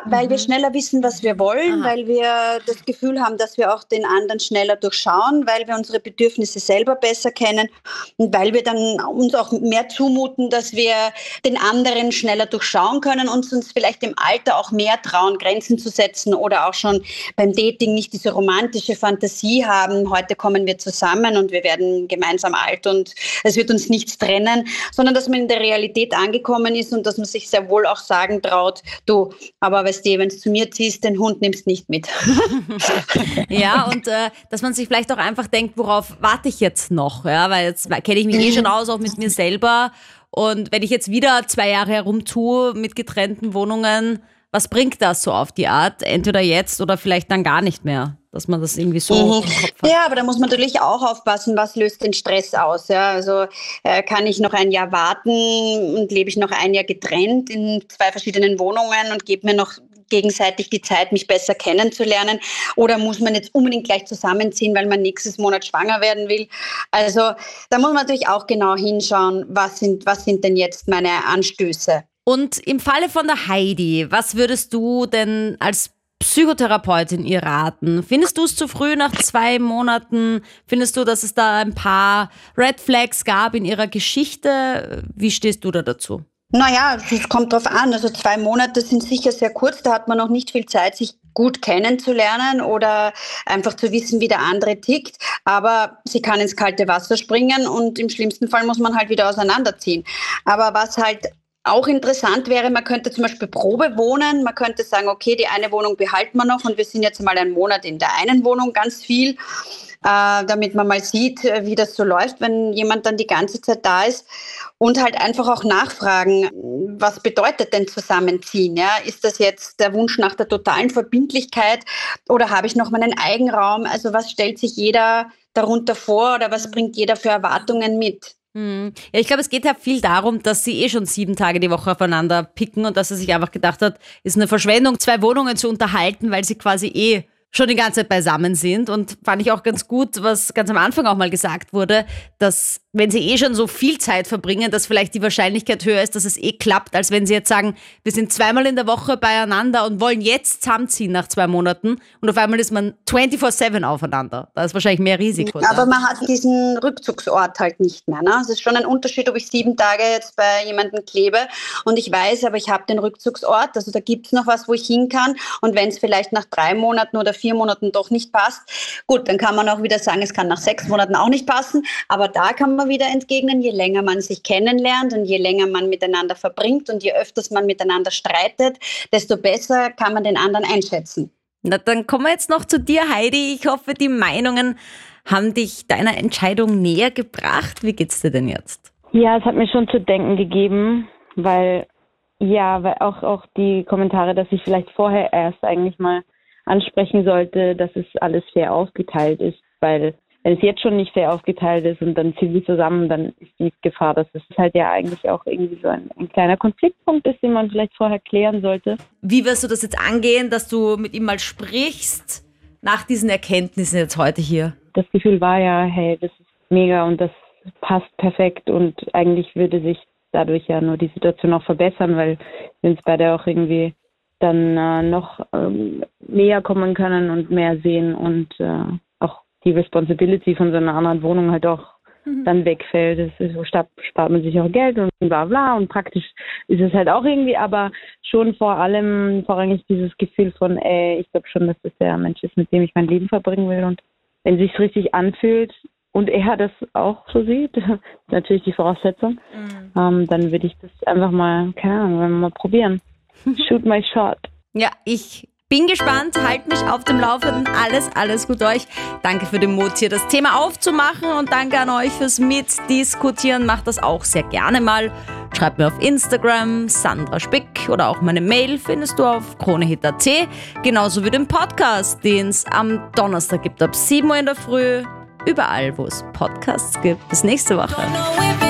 weil wir schneller wissen, was wir wollen, weil wir das Gefühl haben, dass wir auch den anderen schneller durchschauen, weil wir unsere Bedürfnisse selber besser kennen und weil wir dann uns auch mehr zumuten, dass wir den anderen schneller durchschauen können und uns vielleicht im Alter auch mehr trauen, Grenzen zu setzen oder auch schon beim Dating nicht diese romantische Fantasie haben, heute kommen wir zusammen und wir werden gemeinsam alt und es wird uns nichts trennen, sondern dass man in der Realität angekommen ist und dass man sich sehr wohl auch sagen traut, du, aber weißt du, wenn du zu mir ziehst, den Hund nimmst nicht mit. Ja, und dass man sich vielleicht auch einfach denkt, worauf warte ich jetzt noch? Ja, weil jetzt kenne ich mich schon aus, auch mit mir selber. Und wenn ich jetzt wieder 2 Jahre herumtue mit getrennten Wohnungen, was bringt das so auf die Art? Entweder jetzt oder vielleicht dann gar nicht mehr. Dass man das irgendwie so im Kopf hat. Ja, aber da muss man natürlich auch aufpassen, was löst den Stress aus. Ja? Also kann ich noch ein Jahr warten und lebe ich noch ein Jahr getrennt in 2 verschiedenen Wohnungen und gebe mir noch gegenseitig die Zeit, mich besser kennenzulernen? Oder muss man jetzt unbedingt gleich zusammenziehen, weil man nächstes Monat schwanger werden will? Also da muss man natürlich auch genau hinschauen, was sind denn jetzt meine Anstöße? Und im Falle von der Heidi, was würdest du denn als Psychotherapeutin ihr raten? Findest du es zu früh nach 2 Monaten? Findest du, dass es da ein paar Red Flags gab in ihrer Geschichte? Wie stehst du da dazu? Naja, es kommt drauf an. Also 2 Monate sind sicher sehr kurz. Da hat man noch nicht viel Zeit, sich gut kennenzulernen oder einfach zu wissen, wie der andere tickt. Aber sie kann ins kalte Wasser springen und im schlimmsten Fall muss man halt wieder auseinanderziehen. Aber was halt auch interessant wäre, man könnte zum Beispiel Probe wohnen. Man könnte sagen, okay, die eine Wohnung behalten wir noch und wir sind jetzt mal einen Monat in der einen Wohnung ganz viel, damit man mal sieht, wie das so läuft, wenn jemand dann die ganze Zeit da ist. Und halt einfach auch nachfragen, was bedeutet denn Zusammenziehen? Ja? Ist das jetzt der Wunsch nach der totalen Verbindlichkeit oder habe ich noch meinen Eigenraum? Also was stellt sich jeder darunter vor oder was bringt jeder für Erwartungen mit? Ja, ich glaube, es geht ja viel darum, dass sie schon 7 Tage die Woche aufeinander picken und dass er sich einfach gedacht hat, ist eine Verschwendung, 2 Wohnungen zu unterhalten, weil sie quasi schon die ganze Zeit beisammen sind. Und fand ich auch ganz gut, was ganz am Anfang auch mal gesagt wurde, dass wenn sie schon so viel Zeit verbringen, dass vielleicht die Wahrscheinlichkeit höher ist, dass es klappt, als wenn sie jetzt sagen, wir sind 2-mal in der Woche beieinander und wollen jetzt zusammenziehen nach 2 Monaten und auf einmal ist man 24/7 aufeinander. Da ist wahrscheinlich mehr Risiko. Aber man hat diesen Rückzugsort halt nicht mehr. Ne? Es ist schon ein Unterschied, ob ich 7 Tage jetzt bei jemandem klebe und ich weiß, aber ich habe den Rückzugsort, also da gibt es noch was, wo ich hin kann und wenn es vielleicht nach 3 Monaten oder 4 Monaten doch nicht passt, gut, dann kann man auch wieder sagen, es kann nach 6 Monaten auch nicht passen, aber da kann man wieder entgegnen, je länger man sich kennenlernt und je länger man miteinander verbringt und je öfters man miteinander streitet, desto besser kann man den anderen einschätzen. Na, dann kommen wir jetzt noch zu dir, Heidi. Ich hoffe, die Meinungen haben dich deiner Entscheidung näher gebracht. Wie geht's dir denn jetzt? Ja, es hat mir schon zu denken gegeben, weil auch die Kommentare, dass ich vielleicht vorher erst eigentlich mal ansprechen sollte, dass es alles fair aufgeteilt ist, weil wenn es jetzt schon nicht fair aufgeteilt ist und dann ziehen wir zusammen, dann ist die Gefahr, dass es halt ja eigentlich auch irgendwie so ein kleiner Konfliktpunkt ist, den man vielleicht vorher klären sollte. Wie wirst du das jetzt angehen, dass du mit ihm mal sprichst, nach diesen Erkenntnissen jetzt heute hier? Das Gefühl war ja, hey, das ist mega und das passt perfekt und eigentlich würde sich dadurch ja nur die Situation auch verbessern, weil wir uns beide auch irgendwie dann noch näher kommen können und mehr sehen und auch die Responsibility von so einer anderen Wohnung halt auch dann wegfällt. Das ist so, spart man sich auch Geld und bla bla und praktisch ist es halt auch irgendwie, aber schon vorrangig dieses Gefühl von, ich glaube schon, dass das der Mensch ist, mit dem ich mein Leben verbringen will und wenn es sich richtig anfühlt und er das auch so sieht, natürlich die Voraussetzung, dann würde ich das einfach mal, keine Ahnung, mal probieren. Shoot my shot. Ja, ich bin gespannt, halt mich auf dem Laufenden. Alles gut euch. Danke für den Mut, hier das Thema aufzumachen und danke an euch fürs Mitdiskutieren. Macht das auch sehr gerne mal. Schreibt mir auf Instagram, Sandra Spick oder auch meine Mail findest du auf kronehit.at. Genauso wie den Podcast, den es am Donnerstag gibt, ab 7 Uhr in der Früh. Überall, wo es Podcasts gibt. Bis nächste Woche.